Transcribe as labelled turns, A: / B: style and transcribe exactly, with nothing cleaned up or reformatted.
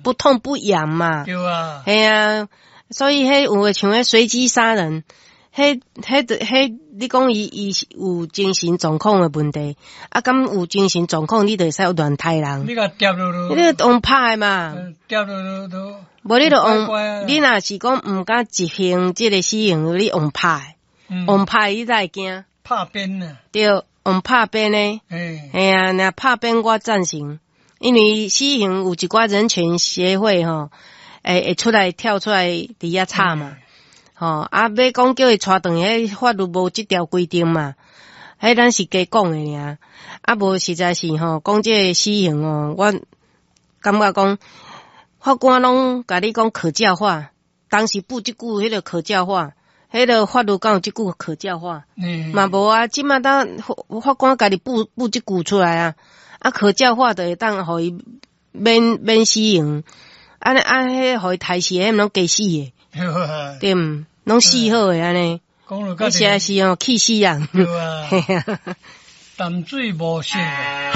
A: 不痛不痒嘛。
B: 对啊。
A: 系啊，所以迄有诶像迄随机杀人，迄迄迄你讲伊伊有精神状况诶问题，啊，敢有精神状况，你就会使乱杀人。
B: 你甲跌落落，
A: 你就用拍嘛。
B: 跌落落都。
A: 无你就用，你若是讲毋敢执行即个死刑，你用拍，用拍你才会惊。
B: 拍鞭啊。
A: 对，用拍鞭诶。
B: 哎。
A: 系啊，若拍鞭我赞成，因为死刑有一寡人权协会吼，会会出来跳出来伫遐吵嘛。吼、嗯，啊，要讲叫伊带断，迄法律无即条规定嘛，迄咱是假讲诶尔，啊，无实在是吼，讲即个死刑哦，我感觉讲。法官拢甲你讲可教化，当时布即句迄个可教化，迄个法律讲有即句可教化，嘛无啊，即马当法官家己布布即句出来啊，啊可教化就会当互伊免免死刑，啊啊迄互伊抬死，迄拢假死诶，对毋？拢死好诶安尼，
B: 讲了，
A: 实在是哦气死人，
B: 对啊，淡水无色。